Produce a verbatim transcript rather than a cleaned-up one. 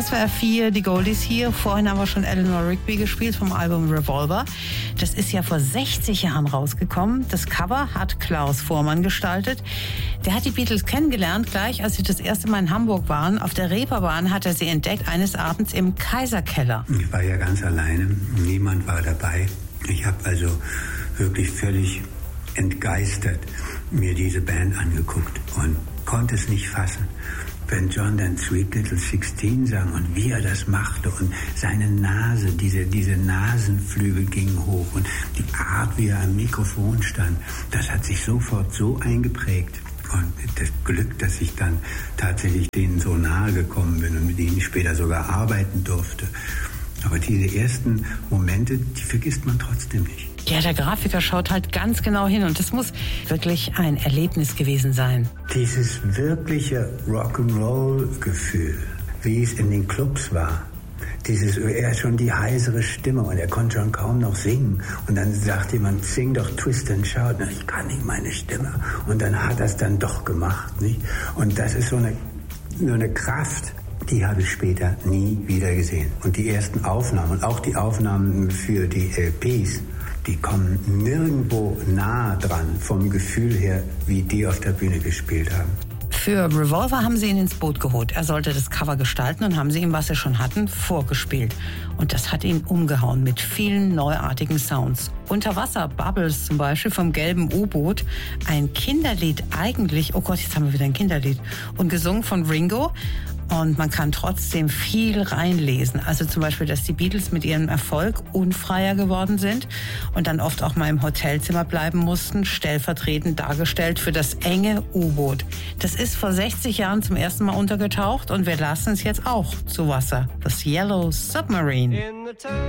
S W R vier, die Goldies hier. Vorhin haben wir schon Eleanor Rigby gespielt vom Album Revolver. Das ist ja vor sechzig Jahren rausgekommen. Das Cover hat Klaus Voormann gestaltet. Der hat die Beatles kennengelernt, gleich als sie das erste Mal in Hamburg waren. Auf der Reeperbahn hat er sie entdeckt, eines Abends im Kaiserkeller. Ich war ja ganz alleine, niemand war dabei. Ich habe also wirklich völlig entgeistert mir diese Band angeguckt und konnte es nicht fassen. Wenn John dann Sweet Little Sixteen sang und wie er das machte und seine Nase, diese, diese Nasenflügel gingen hoch und die Art, wie er am Mikrofon stand, das hat sich sofort so eingeprägt. Und das Glück, dass ich dann tatsächlich denen so nahe gekommen bin und mit ihnen später sogar arbeiten durfte. Aber diese ersten Momente, die vergisst man trotzdem nicht. Ja, der Grafiker schaut halt ganz genau hin und das muss wirklich ein Erlebnis gewesen sein. Dieses wirkliche Rock'n'Roll-Gefühl, wie es in den Clubs war. Dieses, er hat schon die heisere Stimme und er konnte schon kaum noch singen. Und dann sagt jemand, sing doch Twist and Shout. Na, ich kann nicht meine Stimme. Und dann hat er es dann doch gemacht, nicht? Und das ist so eine, so eine Kraft, die habe ich später nie wieder gesehen. Und die ersten Aufnahmen und auch die Aufnahmen für die L Ps, die kommen nirgendwo nah dran vom Gefühl her, wie die auf der Bühne gespielt haben. Für Revolver haben sie ihn ins Boot geholt. Er sollte das Cover gestalten und haben sie ihm, was sie schon hatten, vorgespielt. Und das hat ihn umgehauen mit vielen neuartigen Sounds. Unterwasser Bubbles zum Beispiel vom gelben U-Boot. Ein Kinderlied eigentlich. Oh Gott, jetzt haben wir wieder ein Kinderlied. Und gesungen von Ringo. Und man kann trotzdem viel reinlesen. Also zum Beispiel, dass die Beatles mit ihrem Erfolg unfreier geworden sind und dann oft auch mal im Hotelzimmer bleiben mussten, stellvertretend dargestellt für das enge U-Boot. Das ist vor sechzig Jahren zum ersten Mal untergetaucht und wir lassen es jetzt auch zu Wasser. Das Yellow Submarine.